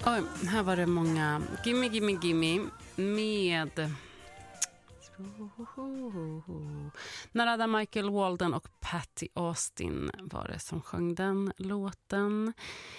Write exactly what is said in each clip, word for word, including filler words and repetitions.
Oj, här var det många Gimme, gimme, gimme med Narada Michael Walden och Patty Austin var det som sjöng den låten.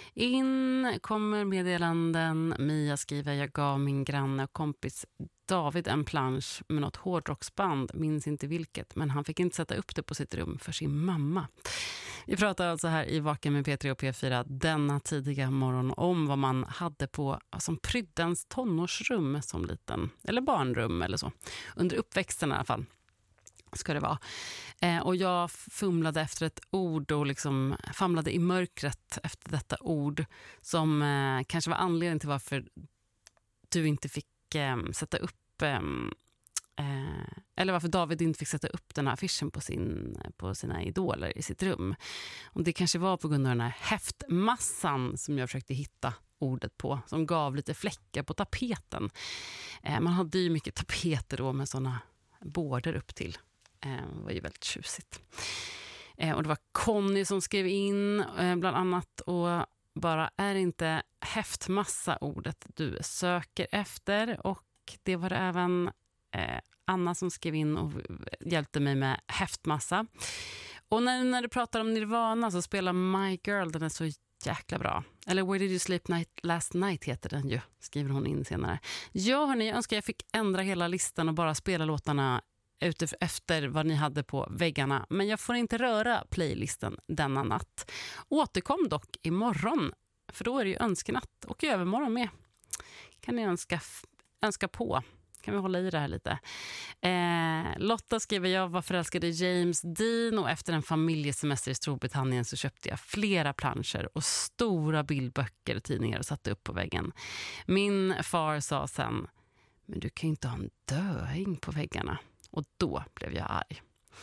In kommer meddelanden. Mia skriver: jag gav min granne och kompis David en plansch med något hårdrocksband, minns inte vilket, men han fick inte sätta upp det på sitt rum för sin mamma. Vi pratar alltså här i Vaken med P tre och P fyra denna tidiga morgon om vad man hade på som pryddens tonårsrum som liten, eller barnrum eller så, under uppväxten i alla fall ska det vara. Eh, och jag fumlade efter ett ord och liksom famlade i mörkret efter detta ord som eh, kanske var anledningen till varför du inte fick eh, sätta upp eh, Eh, eller varför David inte fick sätta upp den här affischen på, sin, på sina idoler i sitt rum. Och det kanske var på grund av den här häftmassan som jag försökte hitta ordet på, som gav lite fläckar på tapeten. Eh, man hade ju mycket tapeter då med sådana border upp till. Eh, det var ju väldigt tjusigt. Eh, och det var Conny som skrev in eh, bland annat, och bara är inte häftmassa ordet du söker efter. Och det var det även Eh, Anna som skrev in och hjälpte mig med häftmassa. Och när, när du pratar om Nirvana så spelar My Girl, den är så jäkla bra. Eller Where Did You Sleep night, Last Night heter den ju, skriver hon in senare. Ja hörni, jag önskar jag fick ändra hela listan och bara spela låtarna ute efter vad ni hade på väggarna. Men jag får inte röra playlisten denna natt. Återkom dock imorgon, för då är det ju önskenatt, och i övermorgon med. Kan ni önska, önska på. Kan vi hålla i det här lite. Eh, Lotta skriver: jag var förälskad i James Dean och efter en familjesemester i Storbritannien så köpte jag flera planscher och stora bildböcker och tidningar och satte upp på väggen. Min far sa sen: men du kan ju inte ha en döing på väggarna. Och då blev jag arg.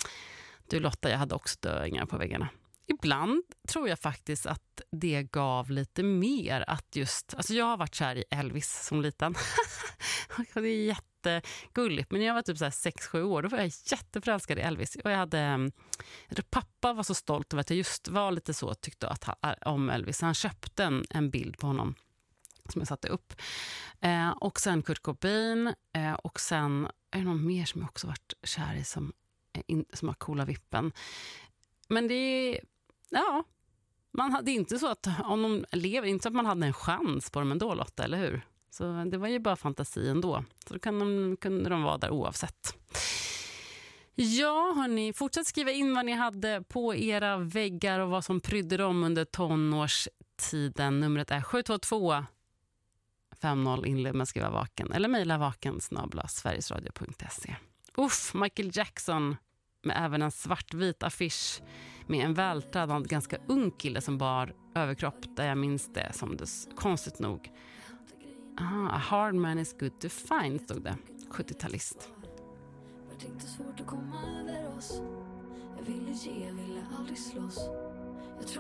Du Lotta, jag hade också döingar på väggarna. Ibland tror jag faktiskt att det gav lite mer att just, alltså jag har varit kär i Elvis som liten. Det är jättegulligt, men när jag var typ så här sex sju år då var jag jätteförälskad i Elvis. Och jag hade, pappa var så stolt över att jag just var lite så, tyckte att han, om Elvis. Han köpte en, en bild på honom som jag satte upp. Eh, och sen Kurt Cobain, eh, och sen är det någon mer som jag också varit kär i som, in, som har coola vippen. Men det är, ja, man hade inte så att om de lever, inte så att man hade en chans på dem ändå, Lotta, eller hur? Så det var ju bara fantasi ändå. Så då kan de, kunde de vara där oavsett. Ja, hörni, fortsätt skriva in vad ni hade på era väggar och vad som prydde dem under tonårstiden. Numret är sju två två fem noll, inled med skriva vaken eller mejla vaken snabel-a sverigesradio punkt se. Uff, Michael Jackson med även en svartvit affisch med en vältränad, ganska ung kille som bar överkropp, där jag minns det som det konstigt nog. Ah, a hard man is good to find, stod det. sjuttiotalist. Jag tänkte svårt att komma över oss. Jag ville ge, jag ville aldrig slåss. Jag tror